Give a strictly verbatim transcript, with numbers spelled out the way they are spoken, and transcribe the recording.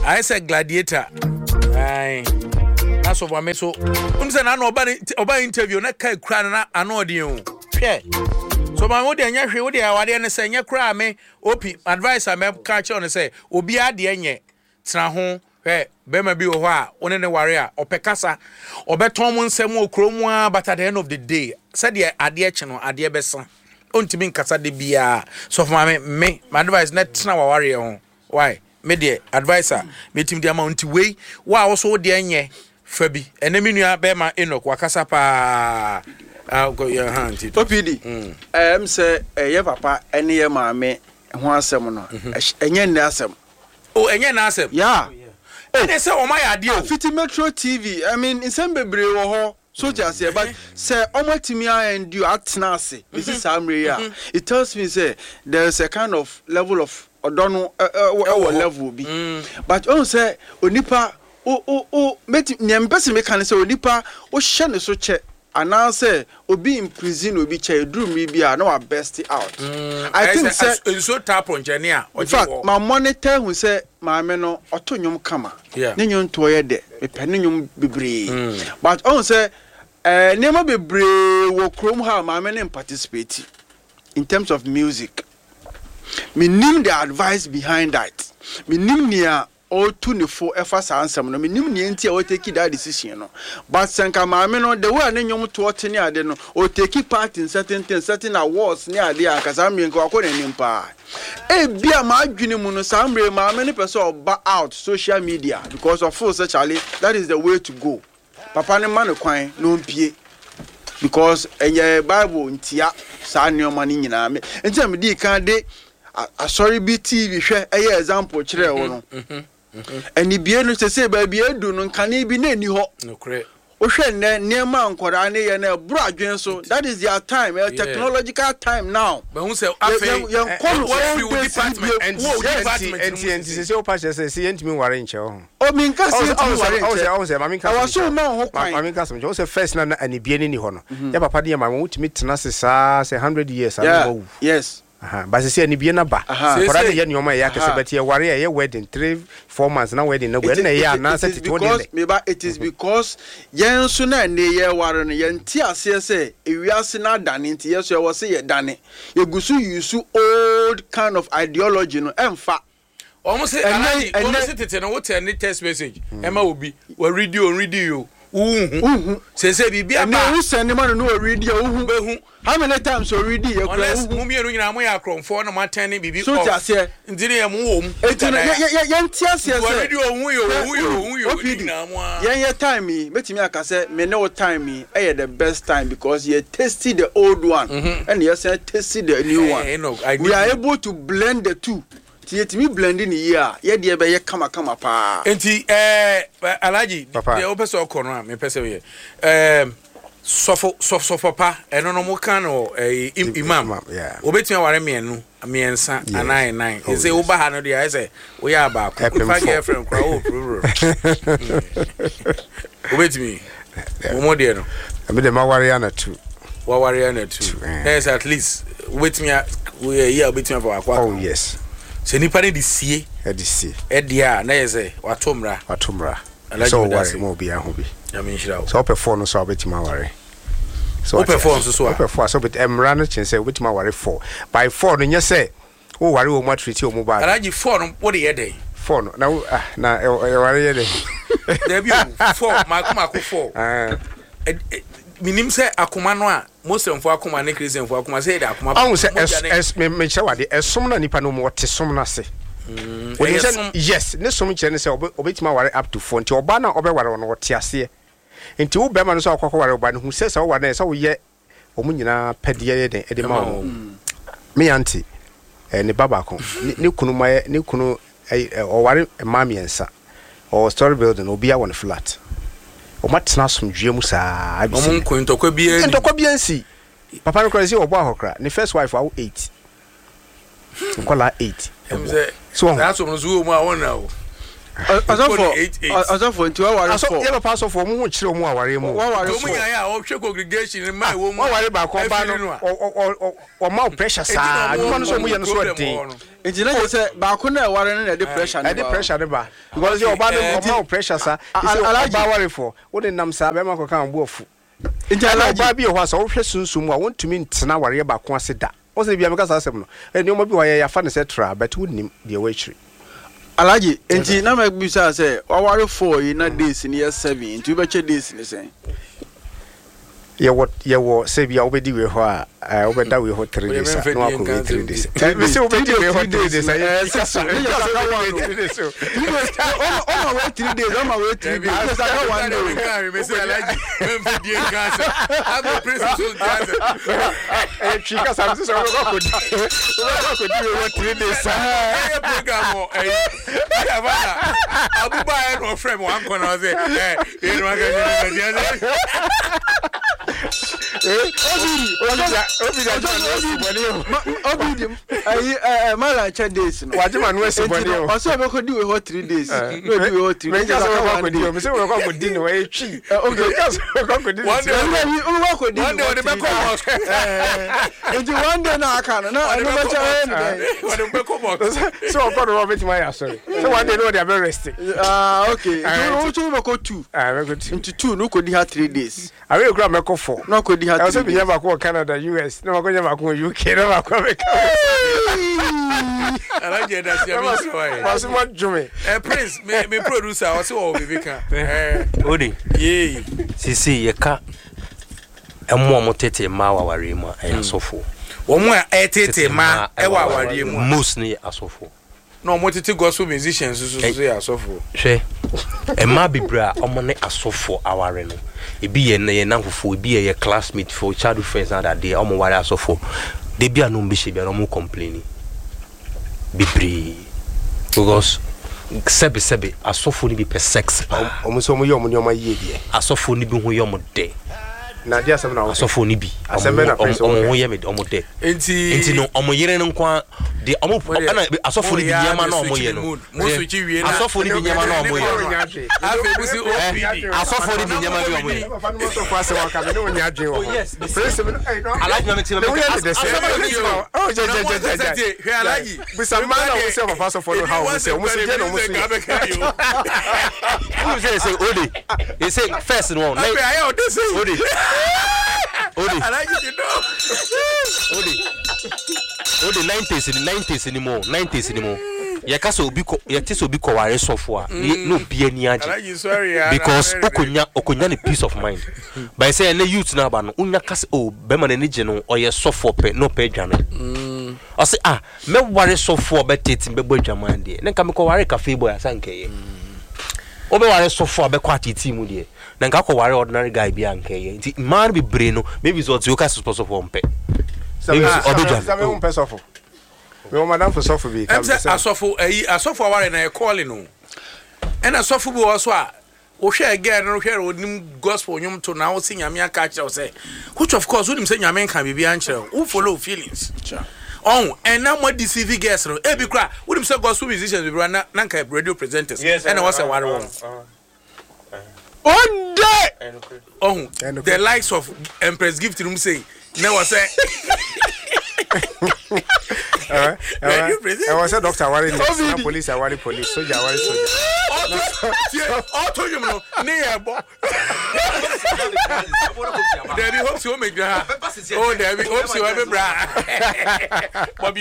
I said gladiator. Aye. That's what I mean. So, I'm saying I know about about interview. Na kai kra na ano di o. Hwe. So my wo de anya hwe wo de awade ne say nya kra me opi advice I me catch on say obi ade enye tena ho hwe be ma bi wo ho a one ne ware a opekasa obeton mo nsem okromu a but at the end of the day said the ade eche no ade besa ontimi nkasa de bia so for me me my advice na tena wa ware ho why me de advisor me tim de amount we wa wo so de enye fabi enemi nua be ma Enoch wakasa pa ah go your hand O P D em say eye papa ene ye maame ho asem no enye nne asem oh enye na asem yeah ene say o ma ya de o Fiti Metro T V I mean insem bebre wo ho so just here but say omotimi and you atena ase this is amre ya it tells me say there's a kind of level of odono e level bi but on say onipa o o o meti nyempese me kan say onipa o hye ne so che and say obi in prison obi che drum mi bia na wa best out mm. I think say so tap on engineer in fact my monitor who say maame no oto nyom kama ne nyom to ye de me pe ne nyom bebre but on say eh nema bebre wo krom ha maame ne participate in terms of music me nim the advice behind that me nim nia all twenty-four efforts answer no minim nie ntia o take that decision no but senka maame no the way na nyom to ote ne ade no o take part in certain things certain awards ne ade akasa me nko akọ nanim pa e bia ma adwene mu no samre maame ne person oba out social media because of full such ali that is the way to go papa ne man kwan no mpie because enye bible ntia sa neoma ne nyina me ntia me di kan de asori bi T V hwe eye example kire wo no eni bie no sese ba bie du no nkane bi na ni ho no kre o hwe ne niema ankora ne ye na bro adwen so that is their time a technological time now but who say afei you come what department and and and sese o pa sese se yentimi ware nche ho o min ka se yentimi ware nche o se mami ka so ma ho kwan mami ka so o se first na ani bie ni ho no ya papa de ma wutimi tena se sa se one hundred years ago yes aha ba se se ani bie na ba for that ye nyoma ya kese betie ware ye wedding three four months na wedding na go na ye na set to because me ba it is because yen so na ne ye ware no yen ti ase se ewiase na dane nti ye so ye wo se ye dane ye gusu yusu old kind of ideology no emfa almost say almost tete no what any text message ema obi we read you read you uhu say say bibia ba na send man no read you uhu behu how many times you read you unless mu mienu nyina mo ya kromfo na mo atene bibi so tiase ndine ye mo wo mu etino ye ntiase say read you uhu yo uhu yo uhu yo nyina mo ye ye time me metimi aka say me no time me eh the best time because you tasted the old one and you say tasted the new one we are able to blend the two yetimi blending here ye de be ye kama kama pa enti eh alaji de opeso okono a me pese we eh sofo sofo pa eno no mo kan no imam obetimi aware mienu miensa anai nine eze oba ha no de ya eze wo ya ba ko fa girlfriend kwa o pro obetimi mo de no me de ma ware ana two wa ware ana two yes at least obetimi we here obetimi for akwa oh yes se ni pare di sie e di sie e dia na yeze watomra watomra so ware mo bia ho bi ya me nhira so perform no so obetima ware so perform so so perform so bet emra no chen say obetima ware four by four no nya say wo ware wo ma treat wo mo ba alaji four no wo de ye dey four no na na e ware ye dey there be four ma kuma ko four ah minim say akoma no a mosremfo akoma ne kristianfo akoma say da akoma ah say es me me che wade esom na nipa no mo te som na se yes ne som che ne say obetima ware up to four nti oba na obe ware no wote ase nti wo be ma no so akwa ware oba no hu say say wo ware say wo ye omu nyina pede ye den e de ma wo me anti eh ne baba ko ne kunu ma ne kunu o ware ma miensa o story building obi a won flat o matena somdwe mu saa abisi o mun ntokwa bia ni ntokwa bia nsi papa no kwesi obo ahokra ne first wife awo eight nkola eight so that's on zo mu a wona o Asofo asofo nti wa ware for. Ye ba pass for mu ho kire mu aware mu. Wa ware for. Mu ya ya o hwe congregation mai wo mu. Wa ware ba ko ba no. O ma pressure sa. Aduma no so mu ye no so dey. Nti na say ba ko na ware no na dey pressure na. Dey pressure dey ba. Because you oba no ma pressure sa. Isi ba ware for. Wo dey nam sa be ma ko kan bo afu. Nti ala ba bi ho asa wo hwe sunsum a wontumi ntena ware ba ko ase da. O se bia me ka sa asem no. E ni o ma bi wa ya fa ne se tra but wonnim de we chiri. Alaji, enti na make bisa say waware four in na days in year seven, enti we beche days ni say. Ye what ye wo say bia obedi we ho a obeda we ho three days. No akọ three days. Me say obedi we ho three days. Eh, six days. Oh, my wait three days. Oh, my wait three days. I got one day. Me say Alaji, me fit dey cancer. I'm the princess of cancer. Eh, chika sam say we go kodi. We go kodi we ho three days. Eh, program o. Eh, ya bana. Abuba e no frame one corner say, eh, e no ga dey. Eh, obi obi da obi obi ayi eh mala cha days no wajima no esi boni o so be ko di we ho three days no di we ho three days me just we ko di o me say we ko ko di no e twi okay just we ko ko di one day we we ko di one day we be ko box eh nti one day na aka na anu be cha e ni we be ko box so ko do Robert my sorry so one day no dey be resting ah okay so we be ko two ah we ko two nti two no ko di ha three days I will grab me ko four no ko di ha I was be never ko Canada U S no ko never ko U K no ko me Alaji da sia me so ai was what jume eh prince me me producer o se o bibi kan eh odi ye sisi ye ka emo mo tete ma wa ware mu e asofo wo mo e tete ma e wa ware mu most ni asofo no mo tete gospel musicians so so so asofo hwe e ma bibra o mo ne asofo aware no ebi ye na ye nanfofo ebi ye classmate for childhood friends and that day o mo ware asofo de bia no mbi she bia no mo complaining bibri because sebe sebe asofo ni bi per sex o mo so mo yo mo nyoma yie bi asofo ni bi ho yo mo de na dia asem na asofo ni bi asem na prince o ho ye me o mo de enti enti no o mo yere no kwa de o mo ana asofo ni bi nyama na o mo ye no mo so chi wie na asofo ni bi nyama na o mo ye afi busi O P D asofo ni bi nyama bi o mo ye asofo ase wa ka me no nya adwen wo prince me alaji na me ti me oh je je je je he alaji bisa man na wo se papa asofo no how wo se wo se je no mo se you say say odi you say first no na I o dey say odi odi alaji you know odi odi nineties ni nineties ni mo nineties ni mo ye ka so obi ko ye ti so obi ko ware sofo a no bi ani age because okonya okonya ne peace of mind by say na youth na ba no unya ka se o be ma na ni je no oye sofo pe no pe dwane mm o se ah me ware sofo be tete be bo dwaman de ne ka me ko ware cafe boy asankeye o be ware sofo be kwa titi mu de na nka ko ware ordinary guy bi ankeye nti man bi bre no maybe so ti o ka sponsor for mpe sabe sabe un pesofo we o madam for sofo bi ka say asofo ayi asofo ware na e calling no and asofo bi wo so a o hwe again no hwe onim gospel nyum to na o si nyame aka kire o say which of course onim say nyame nka bibi an kire o follow feelings oh and now what D C V guest no e bi kra onim say gospel musicians bi na na nka radio presenters and I was say ware won on day oh the likes of Empress Gift room say never say eh eh I was a doctor worry police I worry police soldier worry soldier all to you no near bo there be hope you make that oh there be hope you have bra